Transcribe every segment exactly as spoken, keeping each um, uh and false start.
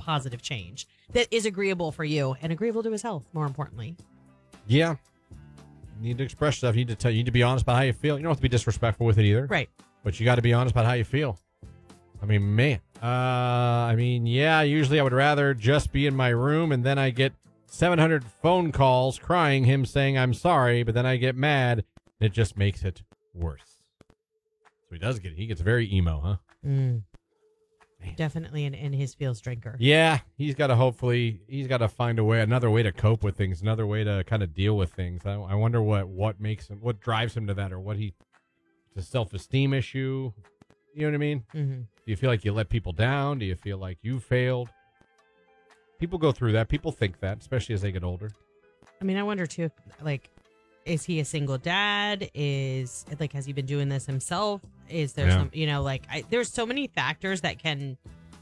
positive change that is agreeable for you and agreeable to his health, more importantly. Yeah. You need to express stuff. You need to tell. You need to be honest about how you feel. You don't have to be disrespectful with it either. Right. But you got to be honest about how you feel. I mean, man. Uh, I mean, yeah, usually I would rather just be in my room and then I get seven hundred phone calls crying him saying I'm sorry, but then I get mad. It just makes it worse. So he does get, he gets very emo, huh? Mm. Definitely in, in his feels drinker. Yeah, he's got to hopefully, he's got to find a way, another way to cope with things, another way to kind of deal with things. I, I wonder what, what makes him, what drives him to that, or what he, it's a self-esteem issue. You know what I mean? Mm-hmm. Do you feel like you let people down? Do you feel like you failed? People go through that. People think that, especially as they get older. I mean, I wonder too, if, like, is he a single dad? Is, like, has he been doing this himself? Is there Yeah. some, you know, like, I, there's so many factors that can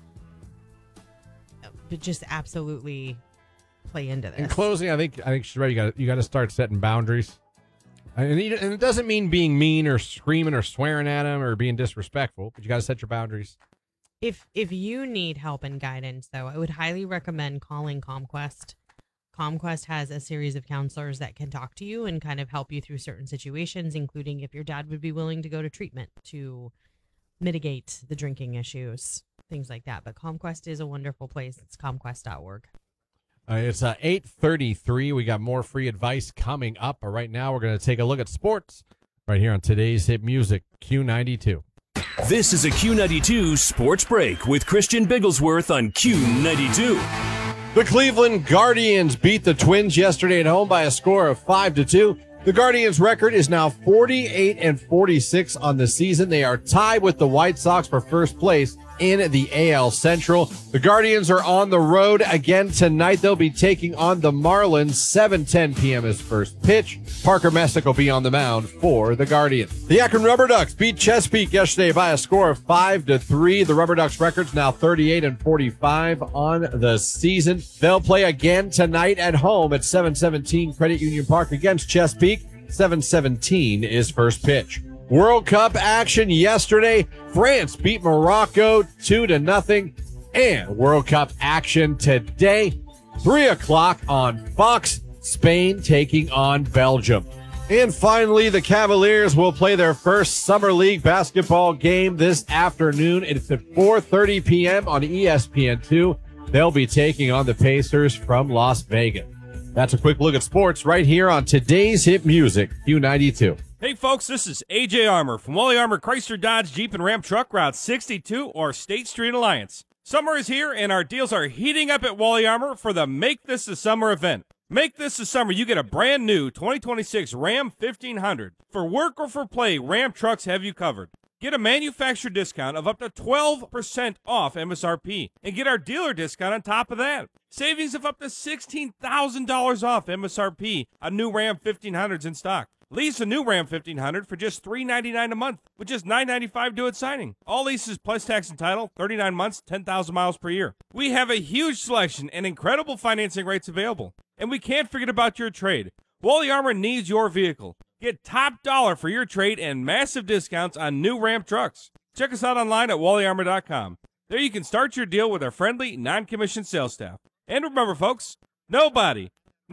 just absolutely play into this. In closing, I think I think she's right. You got you got to start setting boundaries, and, you, and it doesn't mean being mean or screaming or swearing at him or being disrespectful. But you got to set your boundaries. If if you need help and guidance, though, I would highly recommend calling ComQuest. ComQuest has a series of counselors that can talk to you and kind of help you through certain situations, including if your dad would be willing to go to treatment to mitigate the drinking issues, things like that. But ComQuest is a wonderful place. It's comquest dot org. Uh, it's uh, eight thirty-three. We got more free advice coming up. But right now, we're going to take a look at sports right here on today's hit music, Q ninety-two. This is a Q ninety-two Sports Break with Christian Bigglesworth on Q ninety-two. The Cleveland Guardians beat the Twins yesterday at home by a score of five to two. The Guardians' record is now forty-eight and forty-six on the season. They are tied with the White Sox for first place in the A L Central. The Guardians are on the road again tonight. They'll be taking on the Marlins. seven ten p.m. is first pitch. Parker Messick will be on the mound for the Guardians. The Akron Rubber Ducks beat Chesapeake yesterday by a score of five to three. The Rubber Ducks record's now thirty-eight and forty-five on the season. They'll play again tonight at home at seven seventeen Credit Union Park against Chesapeake. seven seventeen is first pitch. World Cup action yesterday. France beat Morocco two to nothing. And World Cup action today. three o'clock on Fox. Spain taking on Belgium. And finally, the Cavaliers will play their first Summer League basketball game this afternoon. It's at four thirty p.m. on E S P N two. They'll be taking on the Pacers from Las Vegas. That's a quick look at sports right here on today's hit music, Q ninety-two. Hey folks, this is A J Armour from Wally Armour Chrysler Dodge Jeep and Ram Truck Route sixty-two or State Street Alliance. Summer is here and our deals are heating up at Wally Armour for the Make This a Summer event. Make this a summer, you get a brand new twenty twenty-six Ram fifteen hundred. For work or for play, Ram trucks have you covered. Get a manufacturer discount of up to twelve percent off M S R P and get our dealer discount on top of that. Savings of up to sixteen thousand dollars off M S R P on new Ram fifteen hundreds in stock. Lease a new Ram fifteen hundred for just three ninety-nine a month with just nine ninety-five due at signing. All leases plus tax and title, thirty-nine months, ten thousand miles per year. We have a huge selection and incredible financing rates available. And we can't forget about your trade. Wally Armour needs your vehicle. Get top dollar for your trade and massive discounts on new Ram trucks. Check us out online at wally armour dot com. There you can start your deal with our friendly, non-commissioned sales staff. And remember, folks, nobody,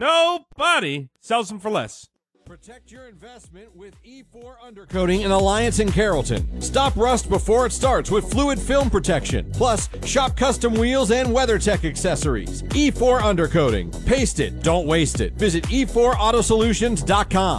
nobody sells them for less. Protect your investment with E four Undercoating in Alliance and Carrollton. Stop rust before it starts with fluid film protection. Plus, shop custom wheels and WeatherTech accessories. E four Undercoating. Paste it, don't waste it. Visit e four auto solutions dot com.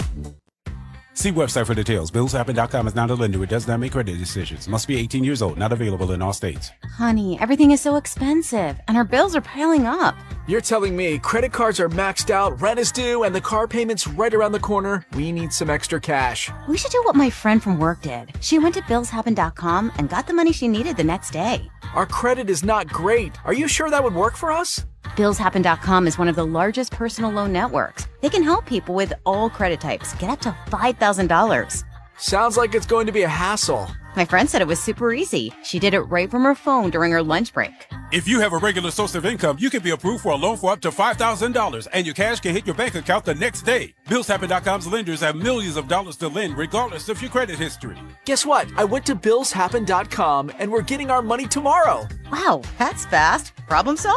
See website for details. bills happen dot com is not a lender. It does not make credit decisions. Must be eighteen years old. Not available in all states. Honey, everything is so expensive, and our bills are piling up. You're telling me credit cards are maxed out, rent is due, and the car payment's right around the corner? We need some extra cash. We should do what my friend from work did. She went to bills happen dot com and got the money she needed the next day. Our credit is not great. Are you sure that would work for us? bills happen dot com is one of the largest personal loan networks. They can help people with all credit types get up to five thousand dollars. Sounds like it's going to be a hassle. My friend said it was super easy. She did it right from her phone during her lunch break. If you have a regular source of income, you can be approved for a loan for up to five thousand dollars, and your cash can hit your bank account the next day. bills happen dot com's lenders have millions of dollars to lend regardless of your credit history. Guess what? I went to bills happen dot com and we're getting our money tomorrow. Wow, that's fast. Problem solved.